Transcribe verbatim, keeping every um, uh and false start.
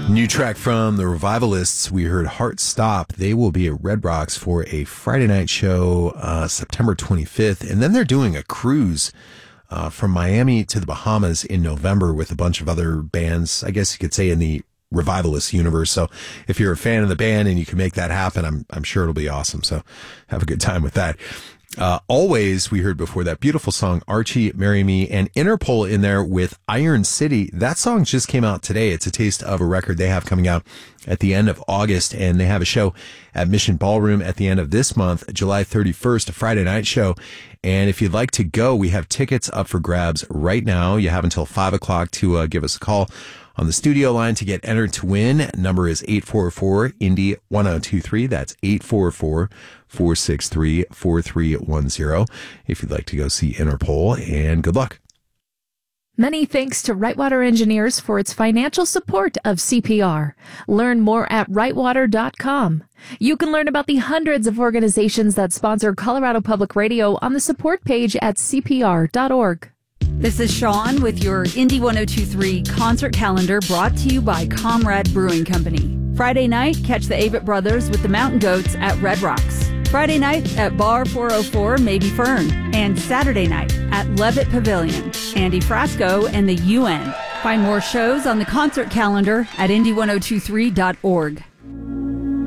New track from the Revivalists. We heard Heart Stop. They will be at Red Rocks for a Friday night show, uh, September twenty-fifth. And then they're doing a cruise uh, from Miami to the Bahamas in November with a bunch of other bands, I guess you could say in the Revivalist universe. So if you're a fan of the band and you can make that happen, I'm, I'm sure it'll be awesome. So have a good time with that. Uh, Always, we heard before that beautiful song, Archie, Marry Me, and Interpol in there with Iron City. That song just came out today. It's a taste of a record they have coming out at the end of August, and they have a show at Mission Ballroom at the end of this month, July thirty-first, a Friday night show. And if you'd like to go, we have tickets up for grabs right now. You have until five o'clock to uh, give us a call on the studio line to get entered to win. Number is eight four four, Indy one oh two three. That's eight four four, four six three, four three one zero if you'd like to go see Interpol, and good luck. Many thanks to Rightwater Engineers for its financial support of C P R. Learn more at rightwater dot com. You can learn about the hundreds of organizations that sponsor Colorado Public Radio on the support page at c p r dot org. This is Sean with your Indy one oh two three concert calendar, brought to you by Comrade Brewing Company. Friday night, catch the Avett Brothers with the Mountain Goats at Red Rocks. Friday night at Bar four oh four Maybe Fern. And Saturday night at Levitt Pavilion, Andy Frasco and the U N. Find more shows on the concert calendar at indy one oh two three dot org.